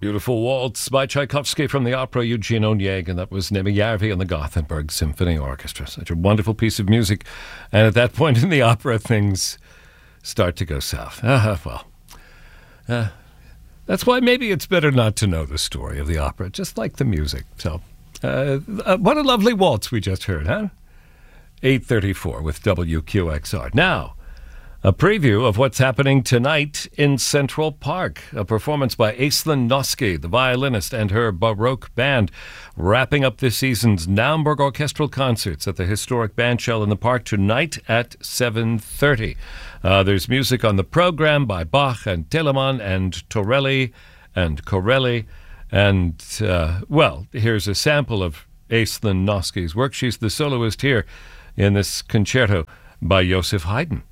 Beautiful waltz by Tchaikovsky from the opera Eugene Onegin, and that was Nemi-Järvi and the Gothenburg Symphony Orchestra. Such a wonderful piece of music. And at that point in the opera, things start to go south. That's why maybe it's better not to know the story of the opera, just like the music. So, what a lovely waltz we just heard, huh? 8:34 with WQXR. Now, a preview of what's happening tonight in Central Park. A performance by Aislinn Noski, the violinist, and her Baroque band, wrapping up this season's Naumburg Orchestral Concerts at the historic Bandshell in the Park tonight at 7:30. There's music on the program by Bach and Telemann and Torelli and Corelli. And, here's a sample of Aislinn Noski's work. She's the soloist here in this concerto by Joseph Haydn.